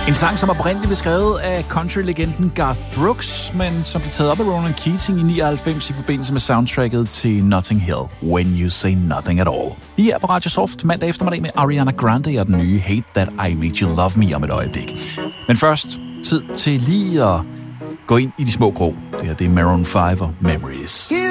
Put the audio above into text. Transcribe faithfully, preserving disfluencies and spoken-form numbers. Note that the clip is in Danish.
En sang, som oprindeligt blev skrevet af country-legenden Garth Brooks, men som blev taget op af Ronan Keating i nioghalvfems i forbindelse med soundtracket til Notting Hill, When You Say Nothing At All. Lige her på Radio Soft mandag eftermiddag med Ariana Grande og den nye Hate That I Made You Love Me om et øjeblik. Men først, tid til lige at gå ind i de små grå. Det her det er Maroon five og Memories.